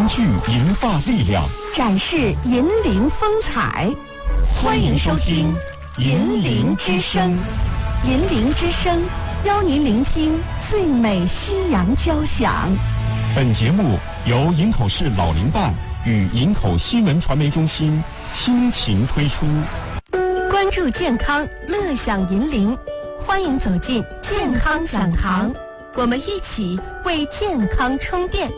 聚银发力量， 展示银铃风采。欢迎收听银铃之声。银铃之声邀您聆听最美西洋交响。 本节目由营口市老龄办与营口新闻传媒中心倾情推出。 关注健康，乐享银铃，欢迎走进健康讲堂，我们一起为健康充电。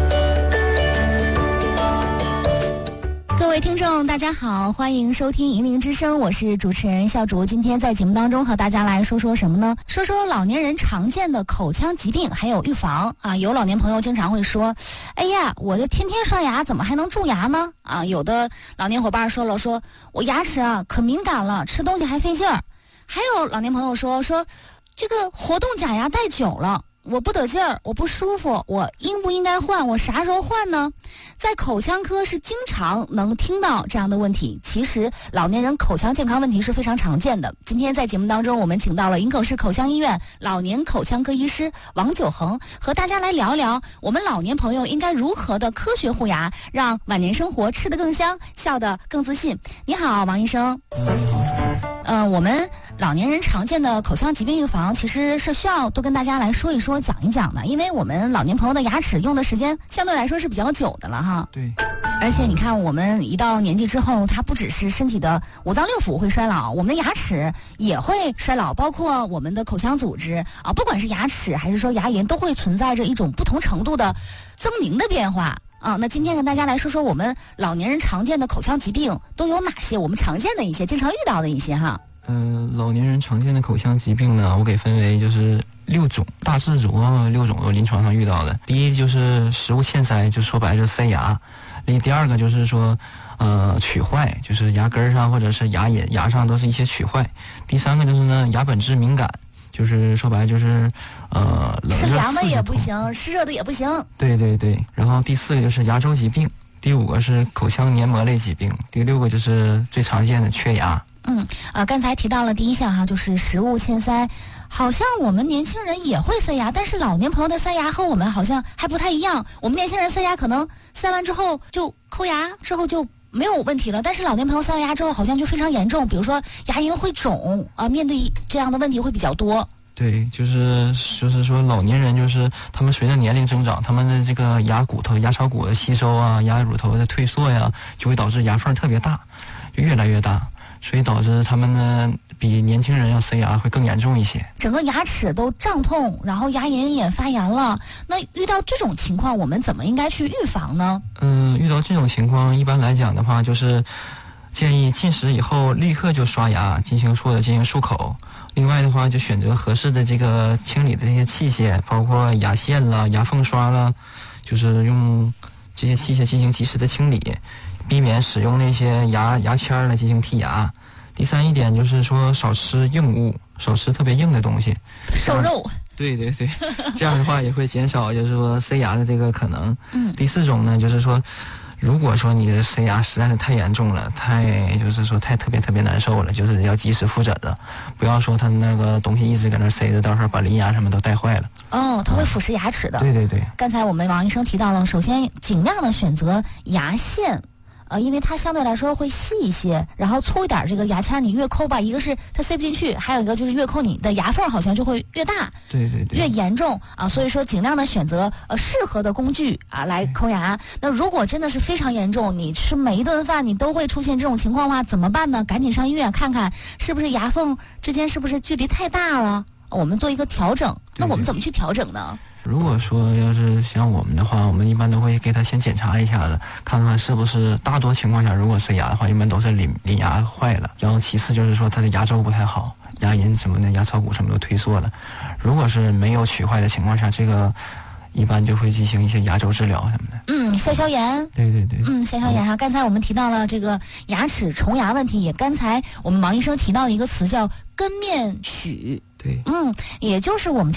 各位听众大家好，欢迎收听银铃之声，我是主持人笑竹。今天在节目当中和大家来说说什么呢？说说老年人常见的口腔疾病还有预防啊。有老年朋友经常会说，哎呀，我这天天刷牙怎么还能蛀牙呢？啊，有的老年伙伴说了，说我牙齿啊可敏感了，吃东西还费劲儿。还有老年朋友说这个活动假牙戴久了，我不得劲儿，我不舒服，我应不应该换？我啥时候换呢？在口腔科是经常能听到这样的问题。其实老年人口腔健康问题是非常常见的。今天在节目当中，我们请到了营口市口腔医院老年口腔科医师王九恒，和大家来聊聊我们老年朋友应该如何的科学护牙，让晚年生活吃得更香，笑得更自信。你好，王医生。 你好。 我们老年人常见的口腔疾病预防其实是需要多跟大家来说一说讲一讲的，因为我们老年朋友的牙齿用的时间相对来说是比较久的了哈。 对， 而且你看我们一到年纪之后，它不只是身体的五脏六腑会衰老，我们的牙齿也会衰老，包括我们的口腔组织啊，不管是牙齿还是说牙龈，都会存在着一种不同程度的增龄的变化啊。那今天跟大家来说说我们老年人常见的口腔疾病都有哪些，我们常见的一些经常遇到的一些哈。 老年人常见的口腔疾病呢，我给分为就是6种，大致总共6种，临床上遇到的。第一就是食物嵌塞，就说白了就是塞牙。第二个就是说龋坏，就是牙根上或者是牙龈牙上都是一些龋坏。第三个就是呢牙本质敏感，就是说白了就是吃凉的也不行，吃热的也不行。 对对对。然后第4个就是牙周疾病，第5个是口腔黏膜类疾病，第6个就是最常见的缺牙。 刚才提到了第一项哈，就是食物嵌塞。好像我们年轻人也会塞牙，但是老年朋友的塞牙和我们好像还不太一样。我们年轻人塞牙可能塞完之后就抠牙，之后就没有问题了，但是老年朋友塞完牙之后好像就非常严重，比如说牙龈会肿啊，面对这样的问题会比较多。 对，就是说老年人就是他们随着年龄增长，他们的这个牙骨头、牙槽骨的吸收啊，牙乳头的退缩呀，就会导致牙缝特别大，就越来越大，所以导致他们呢比年轻人要塞牙会更严重一些， 整个牙齿都胀痛，然后牙龈也发炎了。那遇到这种情况，我们怎么应该去预防呢？ 遇到这种情况，一般来讲的话，就是建议进食以后立刻就刷牙，进行漱口。另外的话，就选择合适的这个清理的这些器械，包括牙线啦、牙缝刷啦，就是用这些器械进行及时的清理，避免使用那些牙签来进行剔牙。第3一点就是说少吃硬物，少吃特别硬的东西， 瘦肉。 对对对，这样的话也会减少就是说塞牙的这个可能。第4种呢，就是说如果说你的塞牙实在是太严重了，就是说特别难受了，就是要及时复诊的，不要说他那个东西一直搁那塞着，到时候把邻牙什么都带坏了。 它会腐蚀牙齿的。 对对对。刚才我们王医生提到了，首先尽量的选择牙线。因为它相对来说会细一些，然后粗一点这个牙签你越抠吧，一个是它塞不进去，还有一个就是越抠你的牙缝好像就会越大， 对对对， 越严重啊。所以说尽量的选择适合的工具啊来抠牙。那如果真的是非常严重，你吃每一顿饭你都会出现这种情况的话，怎么办呢？赶紧上医院看看是不是牙缝之间是不是距离太大了，我们做一个调整。那我们怎么去调整呢？ 如果说要是像我们的话，我们一般都会给他先检查一下子，看看是不是大多情况下，如果塞牙的话，一般都是邻牙坏了。然后其次就是说他的牙周不太好，牙龈什么的、牙槽骨什么都退缩了。如果是没有龋坏的情况下，这个一般就会进行一些牙周治疗什么的。 消炎。 对对对。 消炎哈。刚才我们提到了这个牙齿虫牙问题，也刚才我们王医生提到的一个词叫根面龋。 对。 也就是我们